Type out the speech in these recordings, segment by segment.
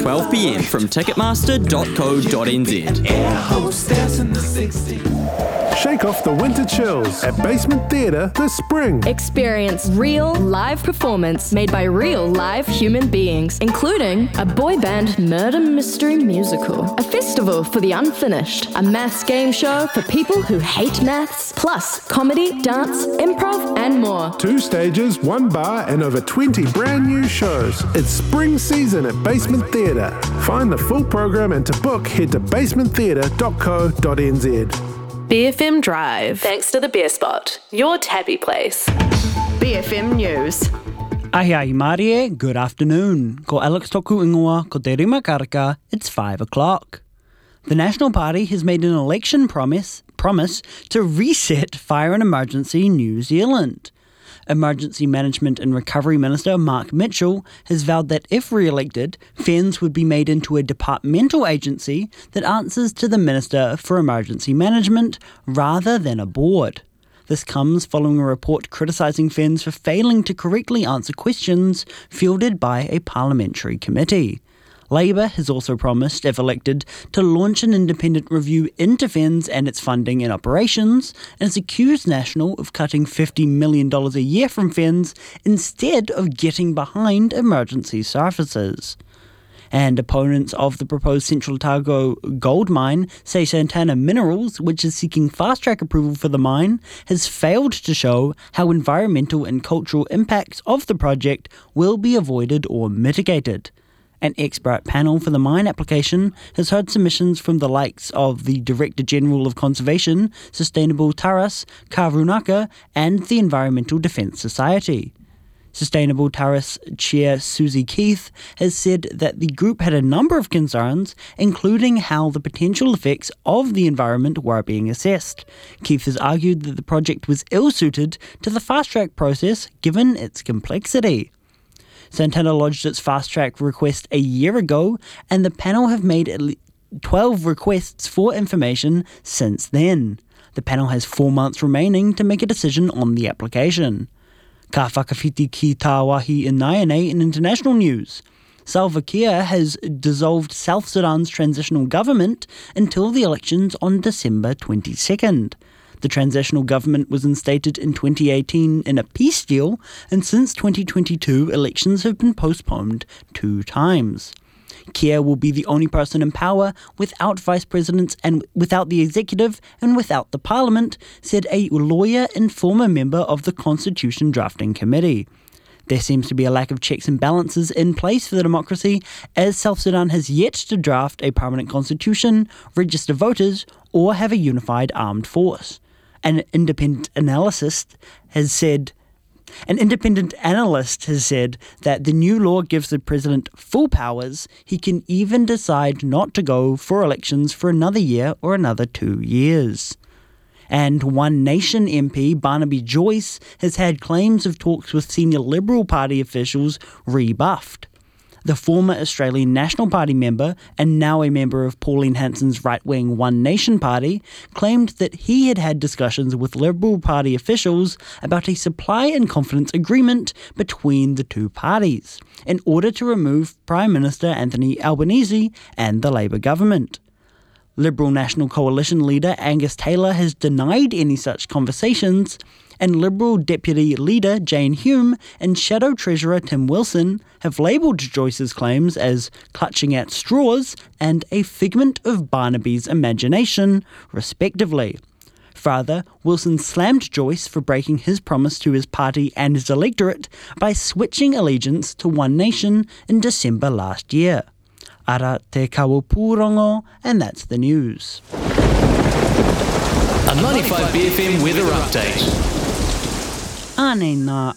12 p.m. from ticketmaster.co.nz. Air hostess in the 60s. Shake off the winter chills at Basement Theatre this spring. Experience real live performance made by real live human beings, including a boy band murder mystery musical, a festival for the unfinished, a maths game show for people who hate maths, plus comedy, dance, improv, and more. 2 stages, 1 bar, and over 20 brand new shows. It's spring season at Basement Theatre. Find the full program and to book, head to basementtheatre.co.nz. BFM Drive. Thanks to the Beer Spot, your tabby place. BFM News. Ai Marie, good afternoon. Ko Alex toku ingoa, ko te rima karaka, it's 5 o'clock. The National Party has made an election promise to reset Fire and Emergency New Zealand. Emergency Management and Recovery Minister Mark Mitchell has vowed that if re-elected, FENZ would be made into a departmental agency that answers to the Minister for Emergency Management rather than a board. This comes following a report criticising FENZ for failing to correctly answer questions fielded by a parliamentary committee. Labour has also promised, if elected, to launch an independent review into FENZ and its funding and operations, and has accused National of cutting $50 million a year from FENZ instead of getting behind emergency services. And opponents of the proposed Central Otago gold mine say Santana Minerals, which is seeking fast-track approval for the mine, has failed to show how environmental and cultural impacts of the project will be avoided or mitigated. An expert panel for the mine application has heard submissions from the likes of the Director General of Conservation, Sustainable Taras, Karunaka, and the Environmental Defence Society. Sustainable Taras Chair Susie Keith has said that the group had a number of concerns, including how the potential effects of the environment were being assessed. Keith has argued that the project was ill-suited to the fast-track process given its complexity. Santana lodged its fast-track request a year ago, and the panel have made at least 12 requests for information since then. The panel has 4 months remaining to make a decision on the application. Ka whakawhiti ki tā wahi Inaianei in international news. Salva Kiir has dissolved South Sudan's transitional government until the elections on December 22nd. The transitional government was instated in 2018 in a peace deal, and since 2022, elections have been postponed 2 times. Kiir will be the only person in power without vice presidents and without the executive and without the parliament, said a lawyer and former member of the Constitution Drafting Committee. There seems to be a lack of checks and balances in place for the democracy, as South Sudan has yet to draft a permanent constitution, register voters, or have a unified armed force. An independent analyst has said that the new law gives the president full powers. He can even decide not to go for elections for another year or another 2 years. And One Nation MP Barnaby Joyce has had claims of talks with senior Liberal Party officials rebuffed. The former Australian National Party member, and now a member of Pauline Hanson's right-wing One Nation Party, claimed that he had had discussions with Liberal Party officials about a supply and confidence agreement between the two parties in order to remove Prime Minister Anthony Albanese and the Labour government. Liberal National Coalition leader Angus Taylor has denied any such conversations, and Liberal Deputy Leader Jane Hume and Shadow Treasurer Tim Wilson have labelled Joyce's claims as clutching at straws and a figment of Barnaby's imagination, respectively. Further, Wilson slammed Joyce for breaking his promise to his party and his electorate by switching allegiance to One Nation in December last year. Ara te kawapūrongo, and that's the news. A 95 BFM weather update. Ānei nā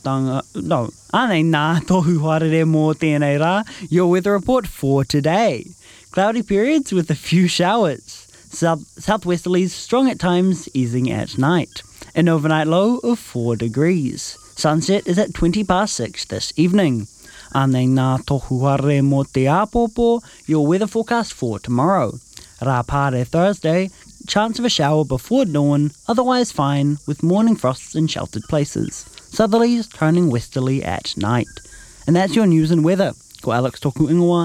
tohu harere mō tēnei rā, your weather report for today. Cloudy periods with a few showers. Southwesterlies strong at times, easing at night. An overnight low of 4 degrees. Sunset is at 6:20 this evening. Ānei nā tohu harere mō te āpopo, your weather forecast for tomorrow. Rā pāre Thursday, chance of a shower before dawn, otherwise fine, with morning frosts in sheltered places. Southerlies turning westerly at night. And that's your news and weather. Ko Alex toku ingoa.